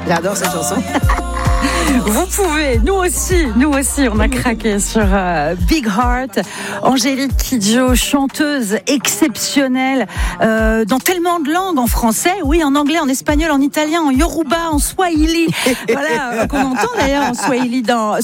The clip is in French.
J'adore cette chanson. Vous pouvez, nous aussi, on a craqué sur Big Heart. Angélique Kidjo, chanteuse exceptionnelle dans tellement de langues, en français, oui, en anglais, en espagnol, en italien, en yoruba, en swahili. Voilà, qu'on entend d'ailleurs en swahili